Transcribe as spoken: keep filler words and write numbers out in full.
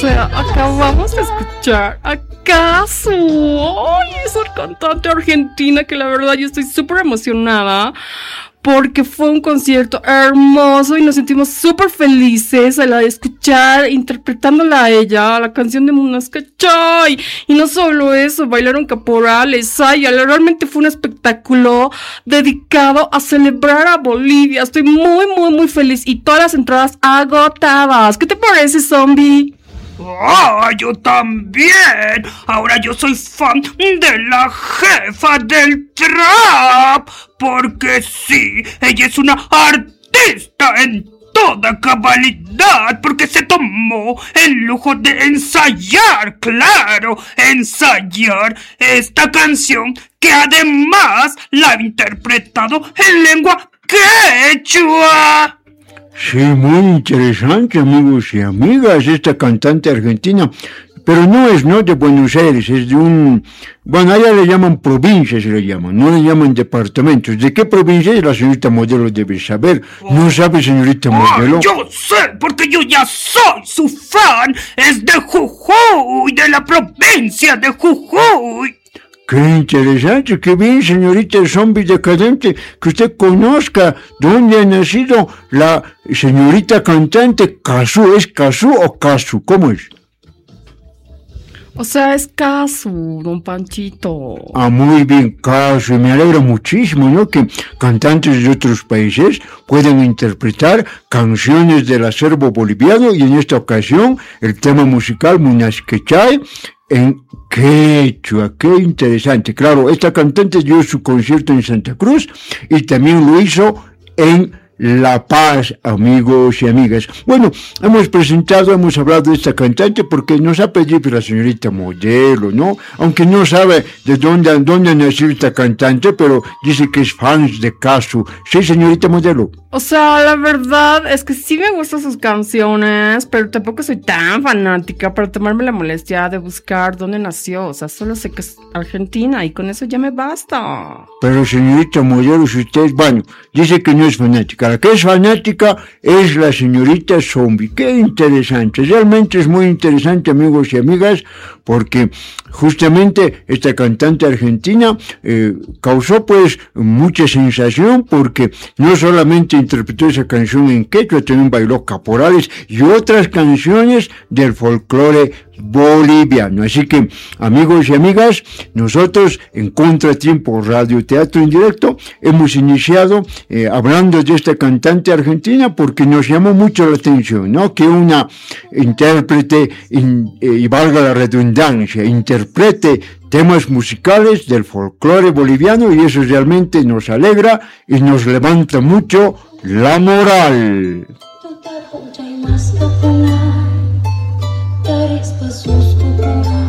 sea, acabamos de escuchar a Cazzu. ¡Ay, esa cantante argentina que la verdad yo estoy súper emocionada! Porque fue un concierto hermoso y nos sentimos súper felices a la de escuchar, interpretándola a ella, la canción de Munas Cachay. Y no solo eso, bailaron caporales, ay, realmente fue un espectáculo dedicado a celebrar a Bolivia. Estoy muy, muy, muy feliz y todas las entradas agotadas. ¿Qué te parece, Zombie? ¡Ah, yo también! Ahora yo soy fan de la jefa del trap, porque sí, ella es una artista en toda cabalidad, porque se tomó el lujo de ensayar, claro, ensayar esta canción que además la ha interpretado en lengua quechua. Sí, muy interesante, amigos y amigas, esta cantante argentina, pero no es no de Buenos Aires, es de un, bueno, allá le llaman provincias, le llaman, no le llaman departamentos. ¿De qué provincia es? La señorita Modelo debe saber. ¿No sabe, señorita Modelo? Ah, yo sé, porque yo ya soy su fan, es de Jujuy, de la provincia de Jujuy. Qué interesante, qué bien, señorita Zombie Decadente, que usted conozca dónde ha nacido la señorita cantante Cazzu. ¿Es Cazzu o Cazzu? ¿Cómo es? O sea, es Cazzu, don Panchito. Ah, muy bien, Cazzu. Me alegra muchísimo, ¿no?, que cantantes de otros países puedan interpretar canciones del acervo boliviano, y en esta ocasión el tema musical Munas Cachay en quechua. Qué interesante. Claro, esta cantante dio su concierto en Santa Cruz y también lo hizo en La Paz, amigos y amigas. Bueno, hemos presentado, hemos hablado de esta cantante porque nos ha pedido la señorita Modelo, ¿no? Aunque no sabe de dónde, dónde nació esta cantante, pero dice que es fan de Cazzu. Sí, señorita Modelo. O sea, la verdad es que sí me gustan sus canciones, pero tampoco soy tan fanática para tomarme la molestia de buscar dónde nació. O sea, solo sé que es argentina y con eso ya me basta. Pero señorita Modelo, si usted, bueno, dice que no es fanática. La que es fanática es la señorita Zombie. Qué interesante, realmente es muy interesante, amigos y amigas, porque justamente esta cantante argentina eh, causó pues mucha sensación, porque no solamente interpretó esa canción en quechua, también bailó caporales y otras canciones del folclore boliviano. Así que, amigos y amigas, nosotros en Contratiempo Radio Teatro en Directo hemos iniciado eh, hablando de esta cantante argentina porque nos llamó mucho la atención, ¿no?, que una intérprete, in, eh, y valga la redundancia, interprete temas musicales del folclore boliviano, y eso realmente nos alegra y nos levanta mucho la moral. Dari spassusku